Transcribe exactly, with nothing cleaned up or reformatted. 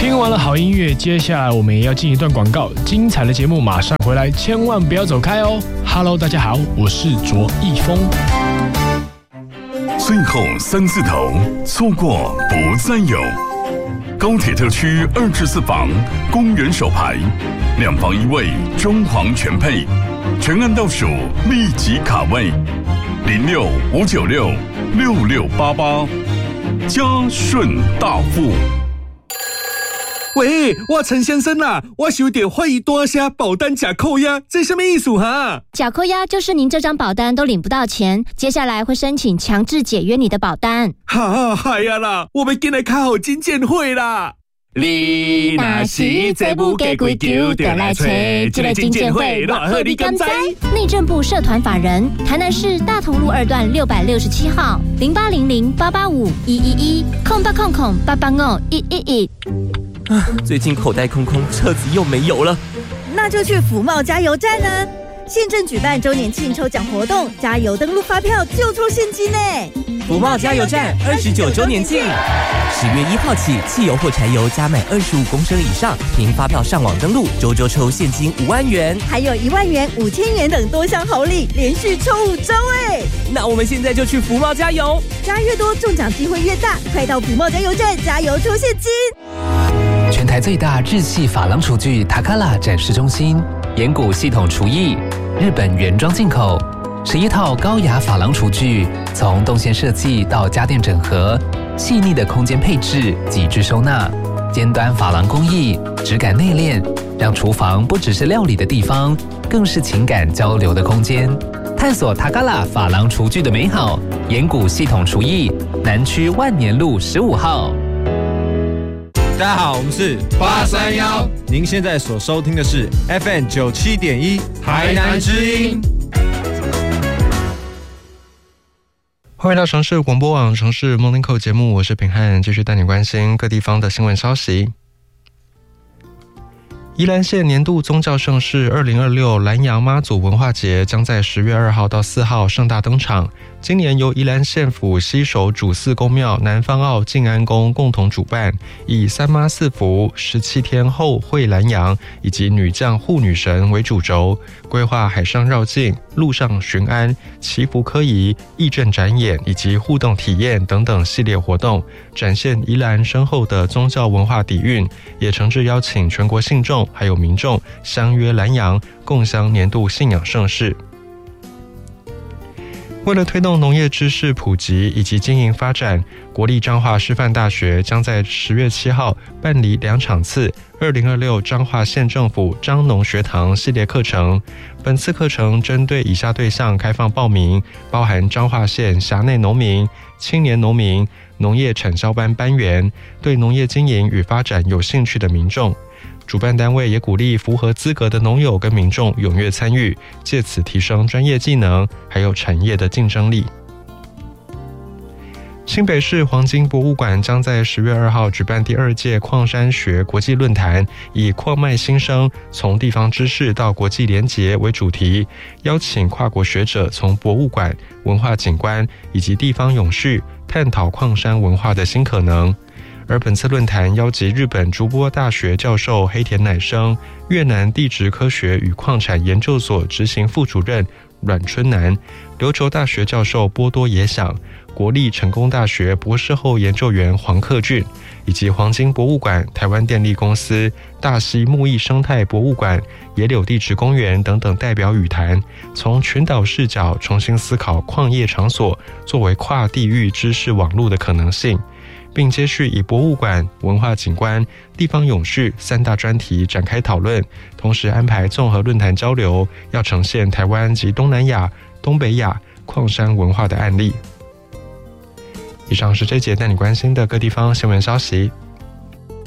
听完了好音乐，接下来我们也要进一段广告，精彩的节目马上回来，千万不要走开哦。Hello， 大家好，我是卓一峰。 最后三字头，错过不再有。高铁特区二至四房，公园首排，两房一卫，装潢全配，全案倒数，立即卡位，零六五九六六六八八，嘉顺大富。 喂，我陈先生啦，我有点怀疑多下保单假扣押，这什么意思哈？ 假扣押就是您这张保单都领不到钱，接下来会申请强制解约你的保单。 哈，嗨呀啦，我们进来开好金鉴会啦。你若是这不给鬼叫，就来找这个金鉴会，偌好你敢知？ 内政部社团法人，台南市大同路二段六百六十七号，零八零零八八五一一一，空八空空八八五一一一。 啊，最近口袋空空，车子又没油了， 那就去福茂加油站啊！现正举办周年庆抽奖活动，加油登录发票就抽现金呢！ 福茂加油站二十九周年庆，十月一号起，汽油或柴油加满二十五公升以上，凭发票上网登录，周周抽现金五万元， 还有一万元、五千元等多项好礼，连续抽五周哎！ 那我们现在就去福茂加油， 加越多中奖机会越大，快到福茂加油站加油抽现金！ 全台最大日系珐琅厨具塔卡拉展示中心，岩谷系统厨艺，日本原装进口，十一套高雅珐琅厨具，从动线设计到家电整合，细腻的空间配置，极致收纳，尖端珐琅工艺，质感内敛，让厨房不只是料理的地方，更是情感交流的空间。探索塔卡拉珐琅厨具的美好，岩谷系统厨艺，南区万年路十五号。 大家好，我们是八三一。您现在所收听的是 F M 九七点一台南之音。 欢迎到城市广播网城市 Morning Call 节目，我是品汉，继续带你关心各地方的新闻消息。宜兰县年度宗教盛事二零二六兰阳妈祖文化节将在十月二号到四号盛大登场。今年由宜兰县府西首主祀公庙南方澳静安宫共同主办，以三妈四福、十七天后会兰阳以及女将护女神为主轴，规划海上绕境、陆上巡安、祈福科仪、义阵展演以及互动体验等等系列活动，展现宜兰深厚的宗教文化底蕴，也诚挚邀请全国信众还有民众相约兰阳，共襄年度信仰盛事。为了推动农业知识普及以及经营发展，国立彰化师范大学将在十月七号办理两场次二零二六彰化县政府彰农学堂系列课程。本次课程针对以下对象开放报名，包含彰化县辖内农民、青年农民、农业产销班班员，对农业经营与发展有兴趣的民众。主办单位也鼓励符合资格的农友跟民众踊跃参与，借此提升专业技能，还有产业的竞争力。新北市黄金博物馆将在十月二号举办第二届矿山学国际论坛，以矿脉新生，从地方知识到国际连结为主题，邀请跨国学者从博物馆、文化景观以及地方永续，探讨矿山文化的新可能。而本次论坛邀集日本筑波大学教授黑田乃生、越南地质科学与矿产研究所执行副主任阮春南、琉球大学教授波多野想、国立成功大学博士后研究员黄克俊，以及黄金博物馆、台湾电力公司、大溪木艺生态博物馆、野柳地质公园等等代表语坛，从群岛视角重新思考矿业场所作为跨地域知识网络的可能性，并接续以博物馆、文化景观、地方永续三大专题展开讨论，同时安排综合论坛交流，要呈现台湾及东南亚、东北亚矿山文化的案例。以上是这节带你关心的各地方新闻消息。